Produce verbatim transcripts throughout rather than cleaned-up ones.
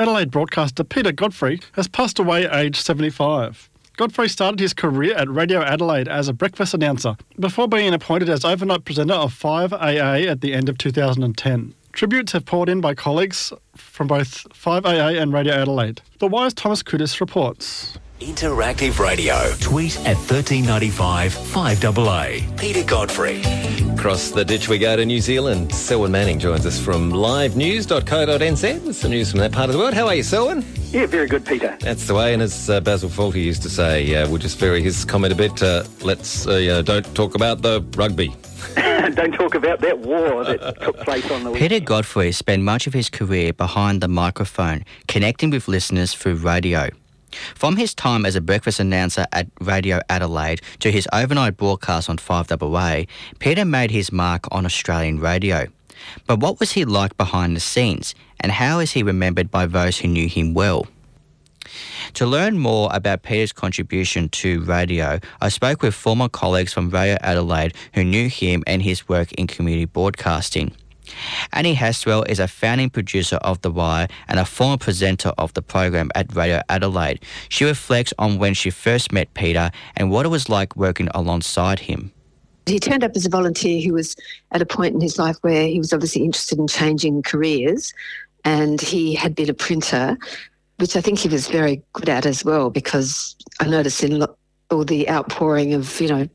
Adelaide broadcaster Peter Godfrey has passed away aged seventy-five. Godfrey started his career at Radio Adelaide as a breakfast announcer before being appointed as overnight presenter of five A A at the end of two thousand ten. Tributes have poured in by colleagues from both five A A and Radio Adelaide. The Wire's Thomas Kudis reports. Interactive Radio. Tweet at thirteen ninety-five five A A. Peter Godfrey. Across the ditch we go to New Zealand. Selwyn Manning joins us from live news dot co dot n z with some news from that part of the world. How are you, Selwyn? Yeah, very good, Peter. That's the way, and as uh, Basil Fawlty used to say, uh, we'll just vary his comment a bit. Uh, let's, uh, uh, don't talk about the rugby. Don't talk about that war that took place on the weekend. Peter Godfrey spent much of his career behind the microphone, connecting with listeners through radio. From his time as a breakfast announcer at Radio Adelaide to his overnight broadcast on five A A, Peter made his mark on Australian radio. But what was he like behind the scenes, and how is he remembered by those who knew him well? To learn more about Peter's contribution to radio, I spoke with former colleagues from Radio Adelaide who knew him and his work in community broadcasting. Annie Haswell is a founding producer of The Wire and a former presenter of the program at Radio Adelaide. She reflects on when she first met Peter and what it was like working alongside him. He turned up as a volunteer who was at a point in his life where he was obviously interested in changing careers, and he had been a printer, which I think he was very good at as well, because I noticed in lo- all the outpouring of, you know,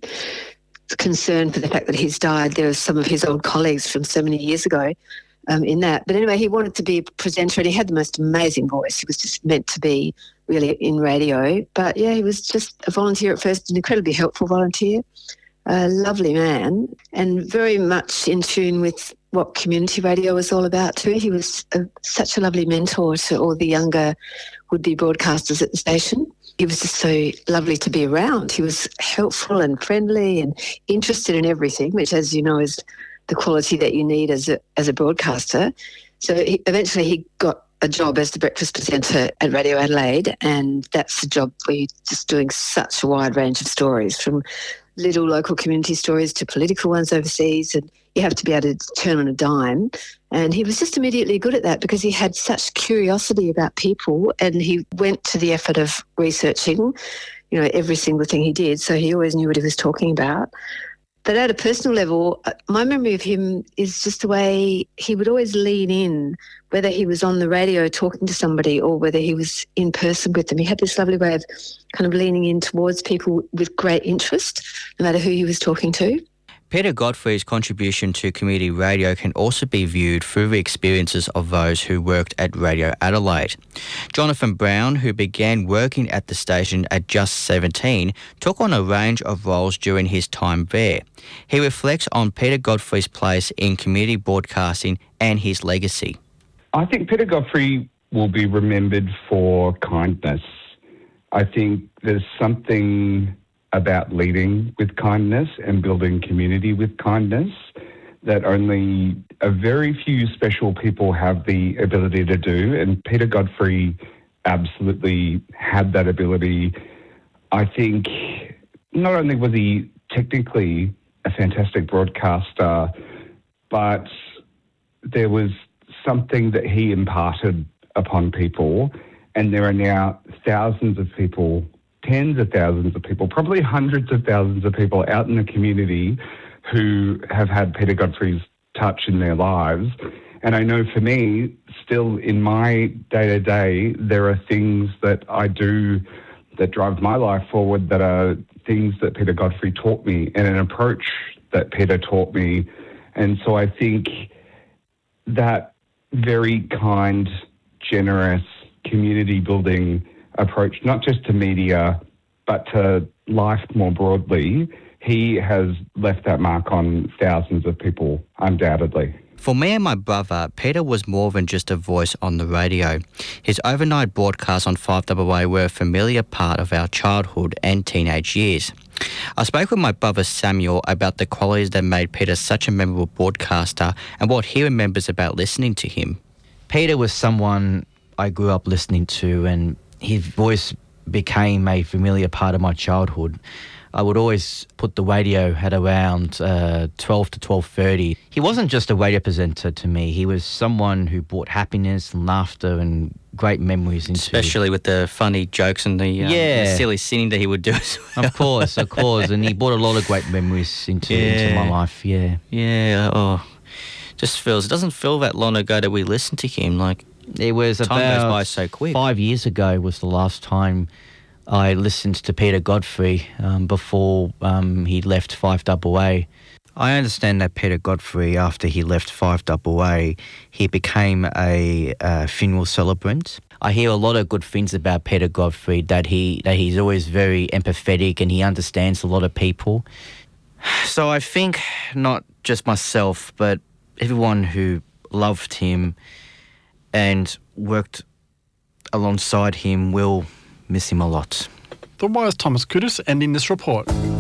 concern for the fact that he's died, there were some of his old colleagues from so many years ago um, in that. But anyway, he wanted to be a presenter and he had the most amazing voice. He was just meant to be really in radio. But yeah, he was just a volunteer at first, an incredibly helpful volunteer, a lovely man, and very much in tune with what community radio was all about too. He was a, such a lovely mentor to all the younger would-be broadcasters at the station. He was just so lovely to be around. He was helpful and friendly and interested in everything, which, as you know, is the quality that you need as a, as a broadcaster. So he, eventually he got a job as the breakfast presenter at Radio Adelaide, and that's a job where you're just doing such a wide range of stories, from little local community stories to political ones overseas, and you have to be able to turn on a dime. And he was just immediately good at that because he had such curiosity about people, and he went to the effort of researching, you know, every single thing he did, so he always knew what he was talking about. But at a personal level, my memory of him is just the way he would always lean in, whether he was on the radio talking to somebody or whether he was in person with them. He had this lovely way of kind of leaning in towards people with great interest, no matter who he was talking to. Peter Godfrey's contribution to community radio can also be viewed through the experiences of those who worked at Radio Adelaide. Jonathan Brown, who began working at the station at just seventeen, took on a range of roles during his time there. He reflects on Peter Godfrey's place in community broadcasting and his legacy. I think Peter Godfrey will be remembered for kindness. I think there's something about leading with kindness and building community with kindness that only a very few special people have the ability to do, and Peter Godfrey absolutely had that ability. I think not only was he technically a fantastic broadcaster, but there was something that he imparted upon people, and there are now thousands of people, tens of thousands of people, probably hundreds of thousands of people out in the community who have had Peter Godfrey's touch in their lives. And I know for me, still in my day-to-day, there are things that I do that drive my life forward that are things that Peter Godfrey taught me and an approach that Peter taught me. And so I think that very kind, generous, community-building approach, not just to media, but to life more broadly, he has left that mark on thousands of people, undoubtedly. For me and my brother, Peter was more than just a voice on the radio. His overnight broadcasts on five A A were a familiar part of our childhood and teenage years. I spoke with my brother Samuel about the qualities that made Peter such a memorable broadcaster and what he remembers about listening to him. Peter was someone I grew up listening to, and his voice became a familiar part of my childhood. I would always put the radio at around uh, twelve to twelve thirty. He wasn't just a radio presenter to me. He was someone who brought happiness and laughter and great memories into... Especially with the funny jokes and the, um, Yeah. the silly singing that he would do as well. Of course, of course. And he brought a lot of great memories into, into my Yeah. life, yeah. Yeah, oh, just feels, it doesn't feel that long ago that we listened to him. Like, It was Time goes about by so quick. five years ago was the last time I listened to Peter Godfrey um, before um, he left five double A. I understand that Peter Godfrey, after he left five double A, he became a uh, funeral celebrant. I hear a lot of good things about Peter Godfrey, that he that he's always very empathetic and he understands a lot of people. So I think not just myself, but everyone who loved him and worked alongside him will miss him a lot. The Wise Thomas Kudus ending this report.